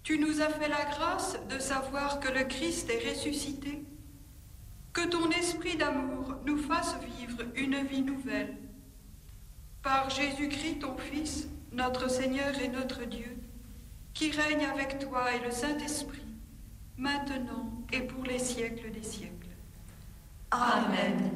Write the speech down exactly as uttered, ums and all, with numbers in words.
Tu nous as fait la grâce de savoir que le Christ est ressuscité. Que ton esprit d'amour nous fasse vivre une vie nouvelle. Par Jésus-Christ, ton Fils, notre Seigneur et notre Dieu, qui règne avec toi et le Saint-Esprit, maintenant et pour les siècles des siècles. Amen.